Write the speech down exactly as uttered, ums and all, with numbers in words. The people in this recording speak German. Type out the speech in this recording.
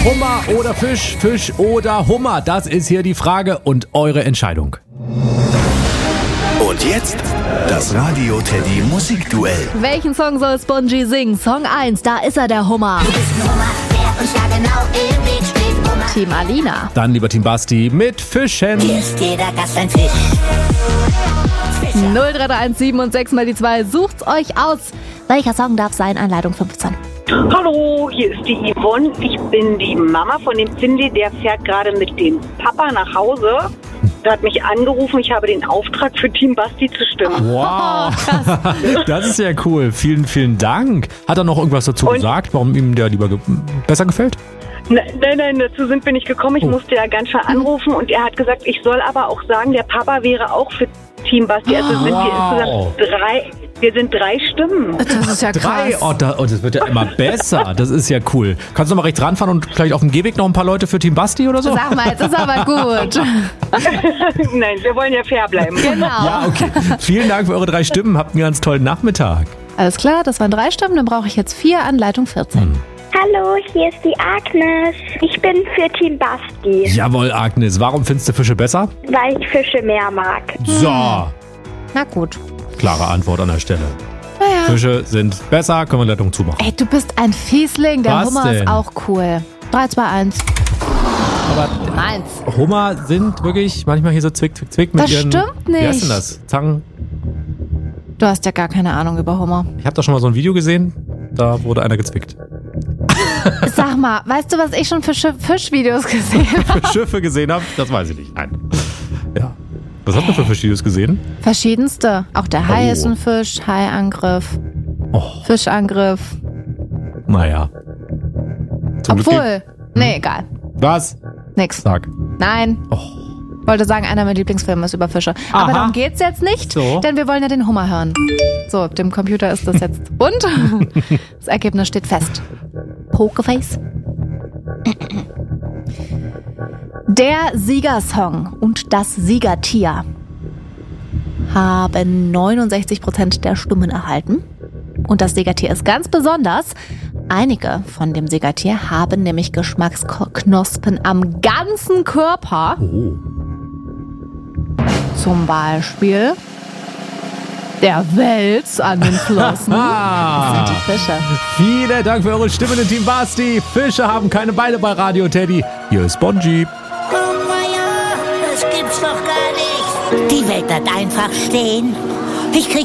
Hummer oder Fisch, Fisch oder Hummer? Das ist hier die Frage und eure Entscheidung. Und jetzt das Radio Teddy Musikduell. Welchen Song soll Spongy singen? Song eins, da ist er, der Hummer. Du bist ein Hummer, der uns ja genau im Weg steht, Hummer. Team Alina. Dann lieber Team Basti mit Fischen. Hier ist jeder Gast ein Fisch. null drei drei eins sieben und sechs mal die zwei. Sucht's euch aus. Welcher Song darf sein? Anleitung fünfzehn. Hallo, hier ist die Yvonne. Ich bin die Mama von dem Cindy, der fährt gerade mit dem Papa nach Hause. Der hat mich angerufen, ich habe den Auftrag für Team Basti zu stimmen. Wow, das ist ja cool. Vielen, vielen Dank. Hat er noch irgendwas dazu Und gesagt, warum ihm der lieber ge- besser gefällt? Nein, nein, dazu sind wir nicht gekommen. Ich oh. musste ja ganz schnell anrufen und er hat gesagt, ich soll aber auch sagen, der Papa wäre auch für Team Basti. Also sind wow. wir insgesamt drei, wir sind drei Stimmen. Das ist ja Drei? krass. Oh, da, oh, das wird ja immer besser. Das ist ja cool. Kannst du noch mal rechts ranfahren und vielleicht auf dem Gehweg noch ein paar Leute für Team Basti oder so? Sag mal, jetzt ist aber gut. Nein, wir wollen ja fair bleiben. Genau. Ja, okay. Vielen Dank für eure drei Stimmen. Habt einen ganz tollen Nachmittag. Alles klar, das waren drei Stimmen, dann brauche ich jetzt vier, Anleitung vierzehn. Hm. Hallo, hier ist die Agnes. Ich bin für Team Basti, Jawohl, Agnes. Warum findest du Fische besser? weil ich Fische mehr mag. So, Na gut. klare Antwort an der Stelle. Naja. Fische sind besser, können wir Leitung zumachen. Ey, du bist ein Fiesling, der Was Hummer denn? ist auch cool. drei, zwei, eins. Aber Eins. Hummer sind wirklich manchmal hier so zwick, zwick, zwick mit Das ihren... stimmt Wie heißt nicht. denn das? Zangen? Du hast ja gar keine Ahnung über Hummer. Ich habe da schon mal so ein Video gesehen, da wurde einer gezwickt. Sag mal, weißt du, was ich schon für Schi- Fischvideos gesehen habe? Für Schiffe gesehen habe, das weiß ich nicht. Nein. Ja. Was habt ihr für Fischvideos gesehen? Verschiedenste. Auch der Hai Oh. ist ein Fisch, Haiangriff, Oh, Fischangriff. naja. Zum Glück Obwohl, nee, egal. geht- Was? Nix. Sag. Nein. Oh. Wollte sagen, einer meiner Lieblingsfilme ist über Fische. Aha. Aber darum geht's jetzt nicht, So. denn wir wollen ja den Hummer hören. So, dem Computer ist das jetzt. Und? Das Ergebnis steht fest. Pokerface. Der Siegersong und das Siegertier haben neunundsechzig Prozent der Stimmen erhalten. Und das Siegertier ist ganz besonders. Einige von dem Siegertier haben nämlich Geschmacksknospen am ganzen Körper. Oh. Zum Beispiel der Wels an den Flossen. Das sind die Fische. Vielen Dank für eure Stimmen in Team Basti. Fische haben keine Beine bei Radio Teddy. Hier ist Spongy. Oh Meier, das gibt's doch gar nicht. Die Welt bleibt einfach stehen. Ich krieg